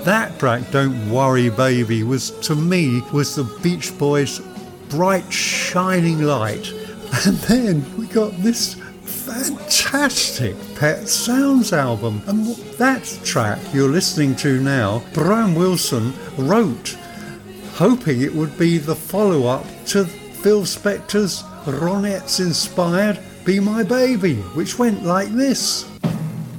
That track, Don't Worry Baby, was the Beach Boys' Bright Shining Light. And then we got this fantastic Pet Sounds album. And that track you're listening to now, Brian Wilson wrote, hoping it would be the follow-up to Phil Spector's Ronettes-inspired Be My Baby, which went like this.